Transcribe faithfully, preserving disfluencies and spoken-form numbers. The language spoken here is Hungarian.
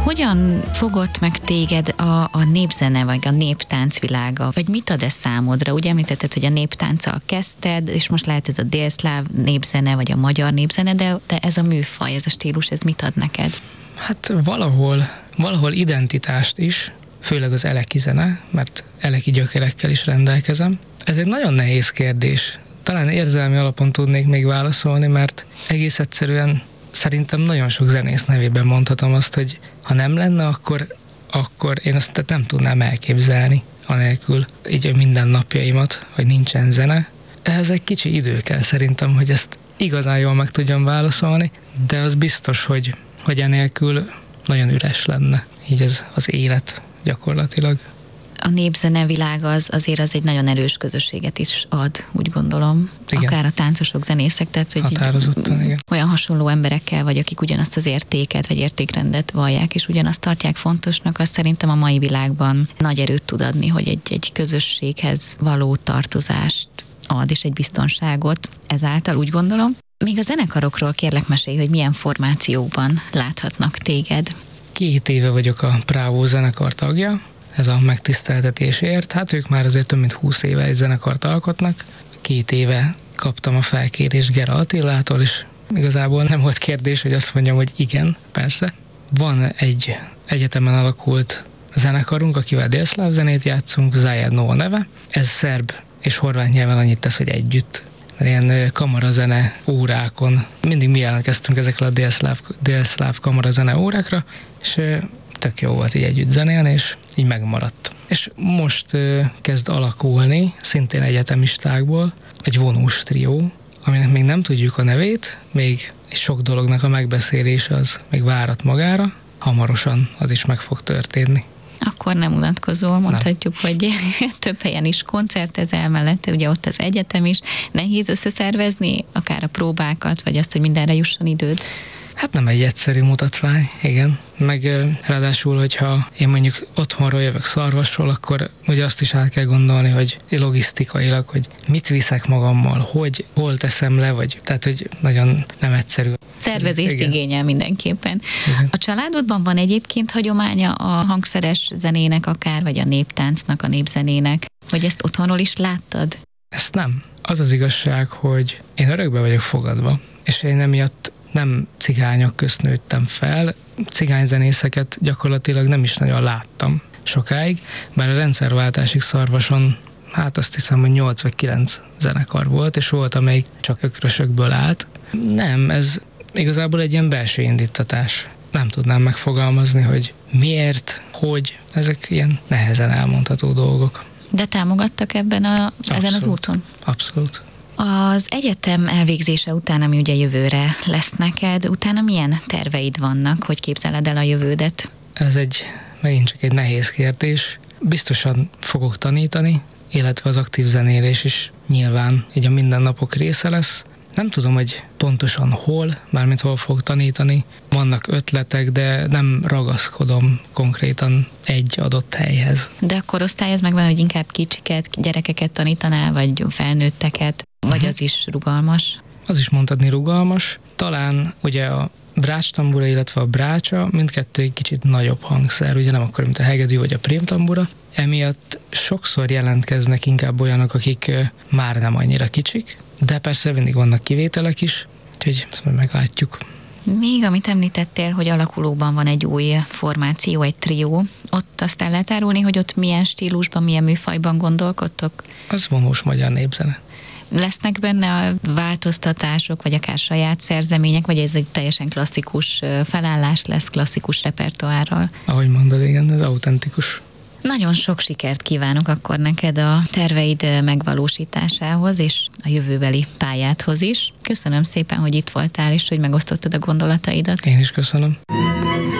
Hogyan fogott meg téged a, a népzene, vagy a néptánc világa? Vagy mit ad ez számodra? Ugye említetted, hogy a néptánccal kezdted, és most lehet ez a délszláv népzene, vagy a magyar népzene, de, de ez a műfaj, ez a stílus, ez mit ad neked? Hát valahol, valahol identitást is, főleg az eleki zene, mert eleki gyökerekkel is rendelkezem. Ez egy nagyon nehéz kérdés. Talán érzelmi alapon tudnék még válaszolni, mert egész egyszerűen szerintem nagyon sok zenész nevében mondhatom azt, hogy ha nem lenne, akkor, akkor én azt nem tudnám elképzelni anélkül így a mindennapjaimat, hogy nincsen zene. Ehhez egy kicsi idő kell szerintem, hogy ezt igazán jól meg tudjam válaszolni, de az biztos, hogy, hogy enélkül nagyon üres lenne így ez az élet gyakorlatilag. A népzene világa az, azért az egy nagyon erős közösséget is ad, úgy gondolom. Igen. Akár a táncosok, zenészek, tehát hogy határozottan, igen. Olyan hasonló emberekkel vagy, akik ugyanazt az értéket vagy értékrendet vallják, és ugyanazt tartják fontosnak, az szerintem a mai világban nagy erőt tud adni, hogy egy, egy közösséghez való tartozást ad, és egy biztonságot ezáltal, úgy gondolom. Még a zenekarokról kérlek mesélj, hogy milyen formációban láthatnak téged. Két éve vagyok a Bravo zenekar tagja, ez a megtiszteltetésért. Hát ők már azért több mint húsz éve egy zenekart alkotnak. Két éve kaptam a felkérést Gera Attilától, és igazából nem volt kérdés, hogy azt mondjam, hogy igen, persze. Van egy egyetemen alakult zenekarunk, akivel délszláv zenét játszunk, Zajed Nova neve. Ez szerb és horvát nyelven annyit tesz, hogy együtt. Ilyen kamarazene órákon. Mindig mi jelentkeztünk ezekkel a délszláv, délszláv kamarazene órákra, és tök jó volt így együtt zenélni, és így megmaradt. És most uh, kezd alakulni, szintén egyetemistákból, egy vonós trió, aminek még nem tudjuk a nevét, még sok dolognak a megbeszélése az még várat magára, hamarosan az is meg fog történni. Akkor nem unatkozol, mondhatjuk, nem. Hogy több helyen is koncertezel mellette, ugye ott az egyetem is. Nehéz összeszervezni akár a próbákat, vagy azt, hogy mindenre jusson időd? Hát nem egy egyszerű mutatvány, igen. Meg ráadásul, hogyha én mondjuk otthonról jövök Szarvasról, akkor ugye azt is át kell gondolni, hogy logisztikailag, hogy mit viszek magammal, hogy hol teszem le, vagy tehát, hogy nagyon nem egyszerű. Szervezést igen. Igényel mindenképpen. Igen. A családodban van egyébként hagyománya a hangszeres zenének akár, vagy a néptáncnak, a népzenének, hogy ezt otthonról is láttad? Ezt nem. Az az igazság, hogy én örökbe vagyok fogadva, és én emiatt nem cigányok közt nőttem fel, cigányzenészeket gyakorlatilag nem is nagyon láttam sokáig, bár a rendszerváltásig Szarvason, hát azt hiszem, hogy nyolc vagy kilenc zenekar volt, és volt, amelyik csak ökrösökből állt. Nem, ez igazából egy ilyen belső indítatás. Nem tudnám megfogalmazni, hogy miért, hogy, ezek ilyen nehezen elmondható dolgok. De támogattak ebben a, ezen az úton? Abszolút. Az egyetem elvégzése után, ami ugye jövőre lesz neked, utána milyen terveid vannak, hogy képzeled el a jövődet? Ez egy, megint csak egy nehéz kérdés. Biztosan fogok tanítani, illetve az aktív zenélés is nyilván így a mindennapok része lesz. Nem tudom, hogy pontosan hol, mármint hol fogok tanítani. Vannak ötletek, de nem ragaszkodom konkrétan egy adott helyhez. De a korosztály ez megvan, hogy inkább kicsiket, gyerekeket tanítanál, vagy felnőtteket, vagy uh-huh. az is rugalmas? Az is mondhatni rugalmas. Talán ugye a brácstambura, illetve a brácsa, mindkettő egy kicsit nagyobb hangszer, ugye nem akkor, mint a hegedű vagy a prémtambura. Emiatt sokszor jelentkeznek inkább olyanok, akik már nem annyira kicsik, de persze mindig vannak kivételek is, úgyhogy ezt majd meglátjuk. Még amit említettél, hogy alakulóban van egy új formáció, egy trió, ott azt el lehet árulni, hogy ott milyen stílusban, milyen műfajban gondolkodtok? Az vonós magyar népzene. Lesznek benne a változtatások, vagy akár saját szerzemények, vagy ez egy teljesen klasszikus felállás lesz, klasszikus repertoárral? Ahogy mondod, igen, ez autentikus. Nagyon sok sikert kívánok akkor neked a terveid megvalósításához, és a jövőbeli pályádhoz is. Köszönöm szépen, hogy itt voltál, és hogy megosztottad a gondolataidat. Én is köszönöm.